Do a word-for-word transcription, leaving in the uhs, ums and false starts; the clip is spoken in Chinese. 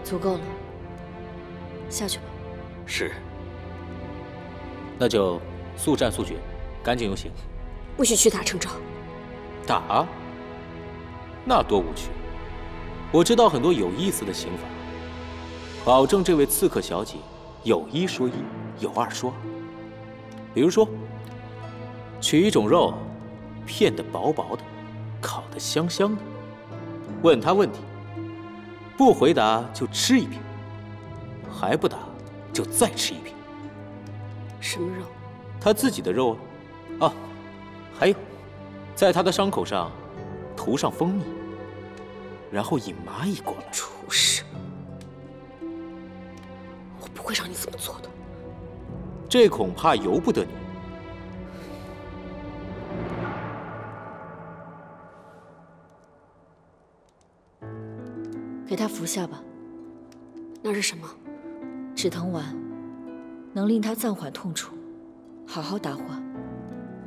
足够了，下去吧。 是。那就速战速决，赶紧游行。 不许屈打成招。 打？那多无趣。我知道很多有意思的刑法，保证这位刺客小姐有一说一，有二说二。比如说，取一种肉，片得薄薄的，烤得香香的，问她问题，不回答就吃一片，还不答就再吃一片。 什么肉？ 他自己的肉啊！啊，还有，在他的伤口上涂上蜂蜜，然后引蚂蚁过来。 畜生！我不会让你这么做的。 这恐怕由不得你。 给他服下吧。那是什么？止疼丸，能令他暂缓痛楚，好好答话。